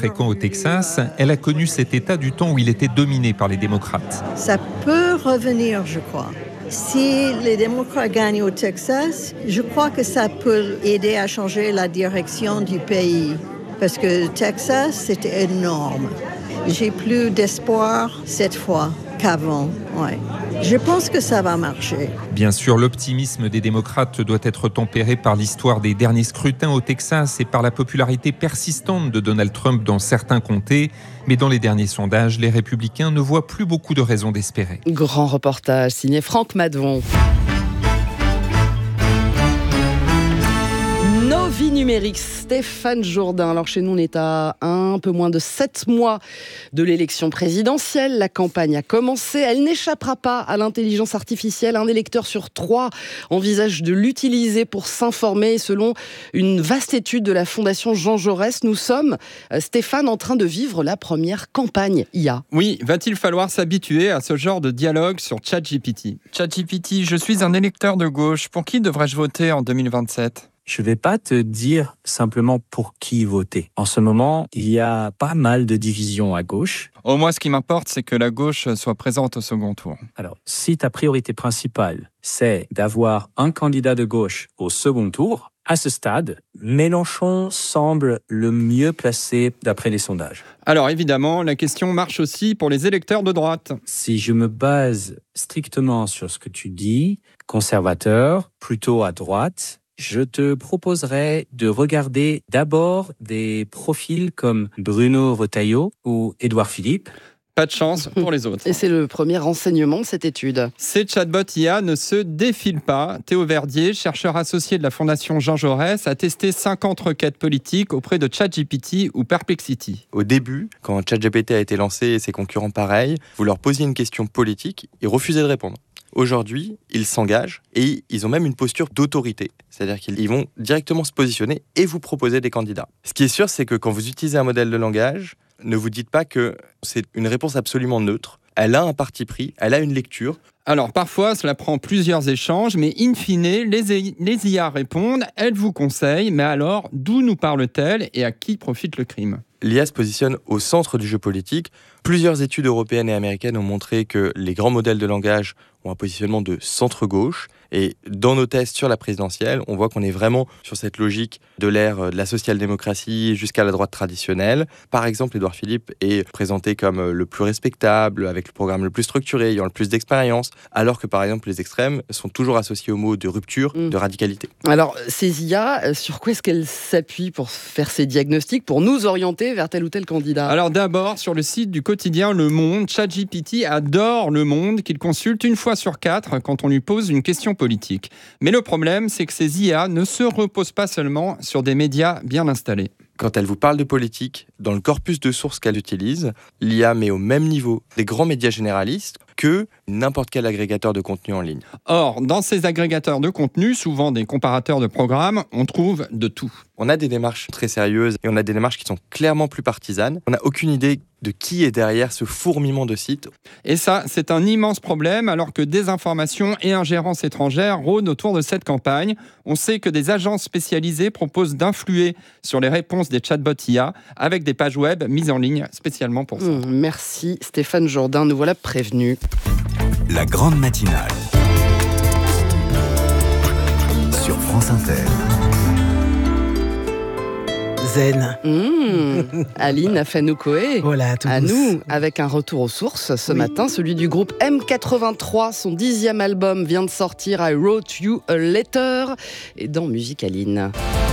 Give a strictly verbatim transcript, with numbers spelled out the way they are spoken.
fréquent au Texas, elle a connu cet État du temps où il était dominé par les démocrates. Ça peut revenir, je crois. Si les démocrates gagnent au Texas, je crois que ça peut aider à changer la direction du pays. Parce que Texas, c'était énorme. J'ai plus d'espoir cette fois qu'avant. Ouais. Je pense que ça va marcher. Bien sûr, l'optimisme des démocrates doit être tempéré par l'histoire des derniers scrutins au Texas et par la popularité persistante de Donald Trump dans certains comtés. Mais dans les derniers sondages, les républicains ne voient plus beaucoup de raisons d'espérer. Grand reportage signé Franck Madvon. Nos vies numériques, Stéphane Jourdain. Alors chez nous, on est à un peu moins de sept mois de l'élection présidentielle. La campagne a commencé. Elle n'échappera pas à l'intelligence artificielle. Un électeur sur trois envisage de l'utiliser pour s'informer. Selon une vaste étude de la Fondation Jean Jaurès, nous sommes, Stéphane, en train de vivre la première campagne I A. Oui, va-t-il falloir s'habituer à ce genre de dialogue sur ChatGPT ? ChatGPT, je suis un électeur de gauche. Pour qui devrais-je voter en deux mille vingt-sept ? Je ne vais pas te dire simplement pour qui voter. En ce moment, il y a pas mal de divisions à gauche. Au moins, ce qui m'importe, c'est que la gauche soit présente au second tour. Alors, si ta priorité principale, c'est d'avoir un candidat de gauche au second tour, à ce stade, Mélenchon semble le mieux placé d'après les sondages. Alors évidemment, la question marche aussi pour les électeurs de droite. Si je me base strictement sur ce que tu dis, conservateur, plutôt à droite, je te proposerais de regarder d'abord des profils comme Bruno Retailleau ou Édouard Philippe. Pas de chance pour les autres. Et c'est le premier renseignement de cette étude. Ces chatbots I A ne se défilent pas. Théo Verdier, chercheur associé de la Fondation Jean Jaurès, a testé cinquante requêtes politiques auprès de ChatGPT ou Perplexity. Au début, quand ChatGPT a été lancé et ses concurrents pareils, vous leur posiez une question politique, ils refusaient de répondre. Aujourd'hui, ils s'engagent et ils ont même une posture d'autorité. C'est-à-dire qu'ils vont directement se positionner et vous proposer des candidats. Ce qui est sûr, c'est que quand vous utilisez un modèle de langage, ne vous dites pas que c'est une réponse absolument neutre. Elle a un parti pris, elle a une lecture. Alors parfois, cela prend plusieurs échanges, mais in fine, les, les I A répondent, elles vous conseillent, mais alors, d'où nous parle-t-elle et à qui profite le crime ? L'I A se positionne au centre du jeu politique. Plusieurs études européennes et américaines ont montré que les grands modèles de langage ont un positionnement de centre-gauche. Et dans nos tests sur la présidentielle, on voit qu'on est vraiment sur cette logique de l'ère de la social-démocratie jusqu'à la droite traditionnelle. Par exemple, Édouard Philippe est présenté comme le plus respectable, avec le programme le plus structuré, ayant le plus d'expérience, alors que par exemple les extrêmes sont toujours associés aux mots de rupture, mmh. de radicalité. Alors, ces I A, sur quoi est-ce qu'elles s'appuient pour faire ces diagnostics, pour nous orienter vers tel ou tel candidat ? Alors d'abord, sur le site du quotidien Le Monde, ChatGPT adore Le Monde, qu'il consulte une fois sur quatre quand on lui pose une question politique. Mais le problème, c'est que ces I A ne se reposent pas seulement sur des médias bien installés. Quand elle vous parle de politique, dans le corpus de sources qu'elle utilise, l'I A met au même niveau des grands médias généralistes que n'importe quel agrégateur de contenu en ligne. Or, dans ces agrégateurs de contenu, souvent des comparateurs de programmes, on trouve de tout. On a des démarches très sérieuses et on a des démarches qui sont clairement plus partisanes. On n'a aucune idée de qui est derrière ce fourmillement de sites. Et ça, c'est un immense problème, alors que désinformation et ingérence étrangère rôdent autour de cette campagne. On sait que des agences spécialisées proposent d'influer sur les réponses des chatbots I A avec des pages web mises en ligne spécialement pour ça. Mmh, merci Stéphane Jourdain, nous voilà prévenus. La grande matinale sur France Inter. Zen. Mmh. Aline Afanoukoué. Voilà, tout à douce. nous, avec un retour aux sources ce oui. matin, celui du groupe M quatre-vingt-trois. Son dixième album vient de sortir, I Wrote You a Letter. Et dans Musique Aline.